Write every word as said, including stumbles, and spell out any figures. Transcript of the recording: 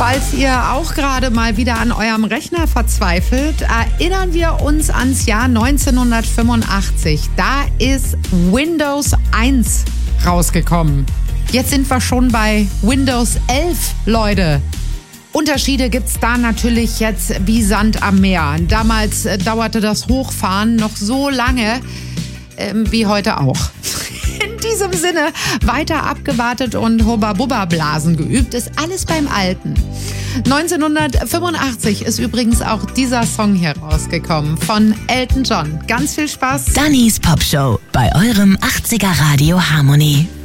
Falls ihr auch gerade mal wieder an eurem Rechner verzweifelt, erinnern wir uns ans Jahr neunzehnhundertfünfundachtzig. Da ist Windows eins rausgekommen. Jetzt sind wir schon bei Windows elf, Leute. Unterschiede gibt's da natürlich jetzt wie Sand am Meer. Damals äh, dauerte das Hochfahren noch so lange, äh, wie heute auch. In diesem Sinne, weiter abgewartet und Hubba-Bubba-Blasen geübt, ist alles beim Alten. neunzehnhundertfünfundachtzig ist übrigens auch dieser Song hier rausgekommen von Elton John. Ganz viel Spaß. Dannys Popshow bei eurem achtziger Radio Harmony.